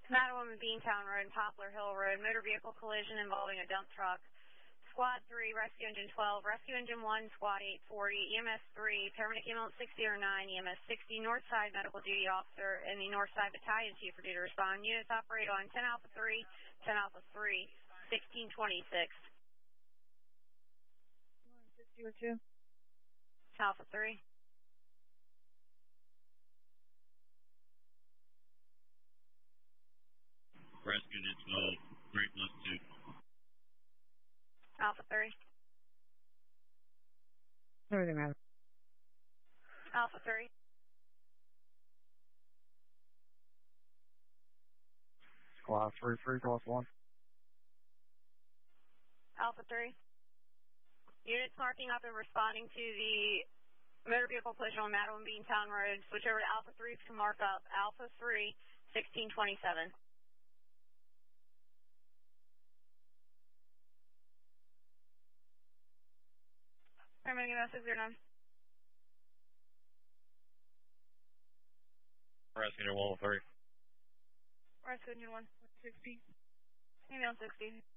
Mattawoman Beantown Road, Poplar Hill Road, motor vehicle collision involving a dump truck. Squad 3, Rescue Engine 12, Rescue Engine 1, Squad 840, EMS 3, Paramedic Ambulance 6009, EMS 60, Northside Medical Duty Officer, and the Northside Battalion Chief are due to respond. Units operate on 10 Alpha 3, 10 Alpha 3, 1626. 6202. Alpha 3. Rescue Engine 12, 3 plus 2. Alpha 3. Everything matters. Alpha 3. Squad 3 plus 1. Alpha 3. Units marking up and responding to the motor vehicle collision on Mattawoman Beantown Road. Switch over to Alpha 3 to mark up Alpha 3, 1627. Paramedic Ambulance 609. Rescue Engine 103. Rescue Engine 160. Ambulance 60.